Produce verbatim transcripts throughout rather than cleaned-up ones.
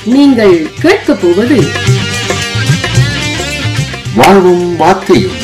நீங்கள் கேட்கப் போவது வாழ்வும் வார்த்தையும்.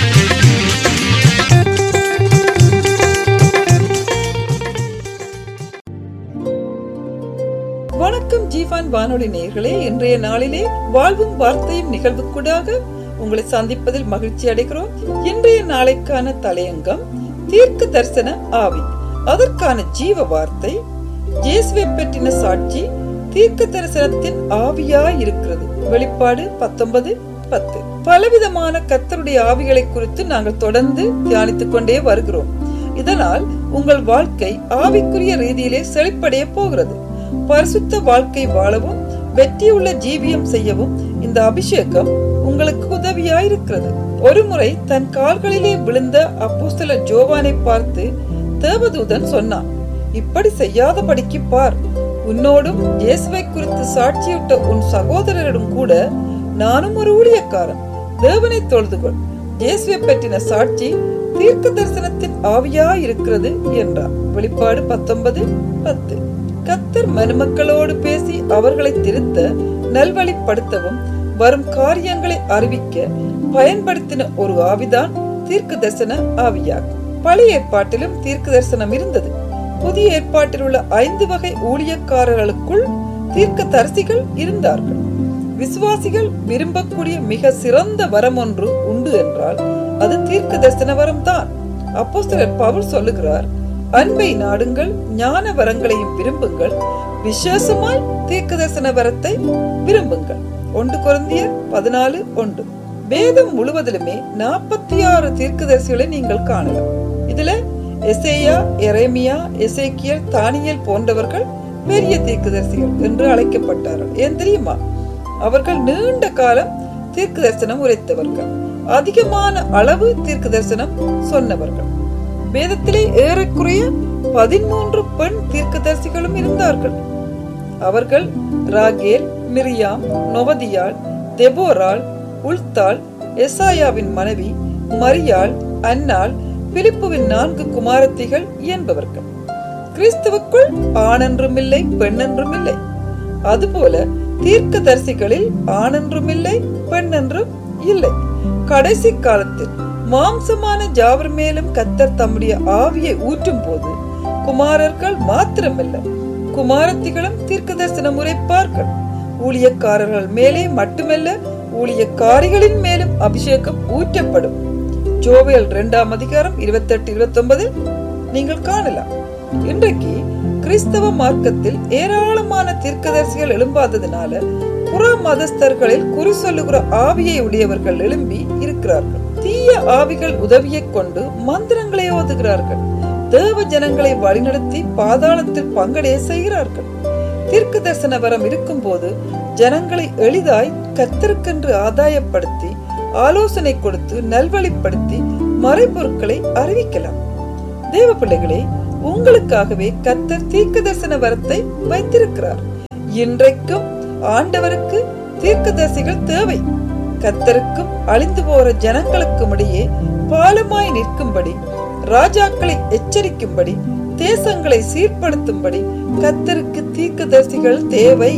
வணக்கம் ஜீவான் வானொலி நேயர்களே, இன்றைய நாளிலே வாழ்வும் வார்த்தையும் நிகழ்வுக்கூடாக உங்களை சந்திப்பதில் மகிழ்ச்சி அடைகிறோம். இன்றைய நாளைக்கான தலையங்கம் தீர்க்க தரிசன ஆவி, அதற்கான ஜீவ வார்த்தை இயேசுவை பற்றின சாட்சி தீர்க்க தரிசனத்தின் ஆவியாய் இருக்கிறது. வெளிப்பாடு பத்தொன்பது பத்து. பலவிதமான கர்த்தருடைய ஆவிகளை குறித்து நாங்கள் தொடர்ந்து தியானித்துக் கொண்டே வருகிறோம். இதனால் உங்கள் வாழ்க்கை ஆவிக்குரிய ரீதியிலே செழிப்படைய போகிறது. பரிசுத்த வாழ்க்கை வாழவும் வெற்றியுள்ள ஜீவியம் செய்யவும் இந்த அபிஷேகம் உங்களுக்கு உதவியாயிருக்கிறது. ஒரு முறை தன் கால்களிலே விழுந்த அப்போஸ்தலர் யோவானை பார்த்து தேவதூதன் சொன்னான், இப்படி செய்யாதபடிக்கு பார், உன்னோடும் இயேசுவை குறித்து சாட்சியிட்ட உன் சகோதரரிடம் கூட நானும் ஒரு ஊழியக்காரன். தேவனை தொழுதுகொள், இயேசுவை பற்றின சாட்சி தீர்க்க தரிசனத்தின் ஆவியா இருக்கிறது என்றார். வெளிப்பாடு பத்தொன்பது பத்து. கர்த்தர் மனுமக்களோடு பேசி அவர்களை திருத்த நல்வழிப்படுத்தவும் வரும் காரியங்களை அறிவிக்க பயன்படுத்தின ஒரு ஆவிதான் தீர்க்க தரிசன ஆவியாகும். பழைய ஏற்பாட்டிலும் தீர்க்க தரிசனம் இருந்தது. புதிய ஏற்பாட்டில் உள்ள ஐந்து வகை ஊழியக்காரர்களுக்குள் தீர்க்க தரிசிகள் இருந்தார்கள். விசுவாசிகள் விரும்பக்கூடிய மிக சிறந்த வரம் ஒன்று உண்டு என்றால் அது தீர்க்க தரிசன வரம் தான். அப்போஸ்தலர் பவுல் சொல்லுகிறார், அன்பை நாடுங்கள், ஞான வரங்களையும் விரும்புங்கள், விசேஷமாய் தீர்க்க தரிசன வரத்தை விரும்புங்கள். ஒன்று கொரிந்தியர் பதினாலு ஒன்று. வேதம் முழுவதிலுமே நாற்பத்தி ஆறு தீர்க்கதரிசிகளை நீங்கள் காணலாம். இதுல எசேயா, எரேமியா, எசேக்கியல், தானியேல் போன்றவர்கள் பெரிய தீர்க்கதரிசிகள் என்று அழைக்கப்பட்டார்கள். ஏன் தெரியுமா? அவர்கள் நீண்ட காலம் தீர்க்க தரிசனம் உரைத்தவர்கள், அதிகமான அளவு தீர்க்க தரிசனம் சொன்னவர்கள். வேதத்திலே ஏறக்குறைய பதிமூன்று பெண் தீர்க்கதரிசிகளும் இருந்தார்கள். அவர்கள் ராகேல், மிரியாம், நொவதியாள், தெபோராள், உல்தாள், எசாயாவின் மனைவி, மரியாள், அன்னாள், பிலிப்புவின் நான்கு குமாரத்திகள் என்பவர்கள். கிறிஸ்துவுக்குள் ஆணென்றும் இல்லை, பெண்ணென்றும் இல்லை. அதுபோல தீர்க்க தரிசிகளில் ஆணென்றும் இல்லை, பெண்ணென்றும் இல்லை. கடைசி காலத்தில் மாம்சமான ஜாவர் மேலும் கர்த்தர் தம்முடைய ஆவியை ஊற்றும் போது குமாரர்கள் மாத்திரமில்லை, குமாரத்திகளும் தீர்க்க தரிசனம் உரைப்பார்கள். ஊழியக்காரர்கள் மேலே மட்டுமல்ல, ஊழியக்காரிகளின் மேலும் அபிஷேகம் ஊற்றப்படும். ஜோவேல் இரண்டாம் அதிகாரம் இருபத்தி எட்டு இருபத்தி ஒன்பது நீங்கள் காணலாம். இன்றைக்கு கிறிஸ்தவ மார்க்கத்தில் ஏராளமான தீர்க்கதரிசிகள் எழும்பாததினால புற மதஸ்தர்களில் குறி சொல்லுகிற ஆவியை உடையவர்கள் எழும்பி இருக்கிறார்கள். தீய ஆவிகள் உதவியை கொண்டு மந்திரங்களை ஓதுகிறார்கள். தேவ ஜனங்களை வழிநடத்தி பாதாளத்தில் பங்கடைய செய்கிறார்கள். தீர்க்க தரிசன வரம் இருக்கும் போது ஜனங்களை எளிதாய் கர்த்தருக்கென்று ஆதாயப்படுத்தி ஆலோசனை கொடுத்து நல்வழிப்படுத்தி மறைபொருட்களை அறிவிக்கலாம். தேவ பிள்ளைகளே, உங்களுக்காகவே கர்த்தர் தீர்க்க தரிசன வரத்தை வைத்திருக்கிறார். இன்றைக்கும் ஆண்டவருக்கு தீர்க்கதரிசிகள் தேவை. கர்த்தருக்கும் அழிந்து போற ஜனங்களுக்கும் இடையே பாலமாய் நிற்கும்படி, ராஜாக்களை எச்சரிக்கும்படி, தேசங்களை சீர்படுத்தும்படி கர்த்தருக்கு தீர்க்கதரிசிகள் தேவை.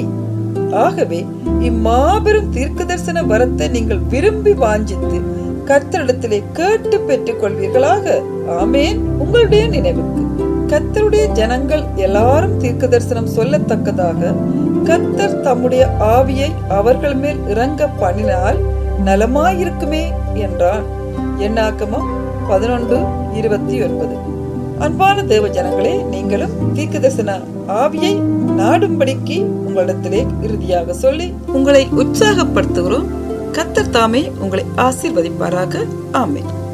ஆகவே இம்மாபெரும் தீர்க்க தரிசன வரத்தை நீங்கள் விரும்பி வாஞ்சித்து கர்த்தரிடத்திலே கேட்டு பெற்றுக் கொள்வீர்களாக. ஆமேன். உங்களுடைய நினைவுக்கு கர்த்தருடைய ஜனங்கள் எல்லாரும் தீர்க்க தரிசனம் சொல்லத்தக்கதாக கர்த்தர் தம்முடைய ஆவியை அவர்கள் மேல் இறங்க பண்ணினால் நலமாயிருக்குமே என்றான். எண்ணாகமம் பதினொன்று இருபத்தி ஒன்பது. அன்பான தேவ ஜனங்களே, நீங்களும் தீர்க்க தரிசன ஆவியை நாடும்படிக்கு உங்களிடத்திலே இறுதியாக சொல்லி உங்களை உற்சாகப்படுத்துகிறோம். கர்த்தர் தாமே உங்களை ஆசீர்வதிப்பாராக. ஆமென்.